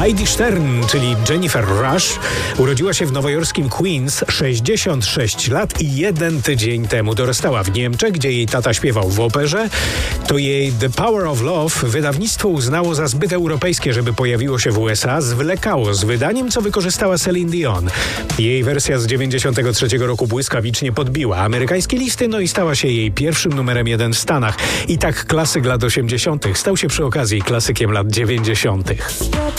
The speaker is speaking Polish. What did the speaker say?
Heidi Stern, czyli Jennifer Rush, urodziła się w nowojorskim Queens 66 lat i 1 tydzień temu. Dorastała w Niemczech, gdzie jej tata śpiewał w operze. To jej The Power of Love wydawnictwo uznało za zbyt europejskie, żeby pojawiło się w USA. Zwlekało z wydaniem, co wykorzystała Celine Dion. Jej wersja z 93 roku błyskawicznie podbiła amerykańskie listy, no i stała się jej pierwszym numerem 1 w Stanach. I tak klasyk lat 80. stał się przy okazji klasykiem lat 90.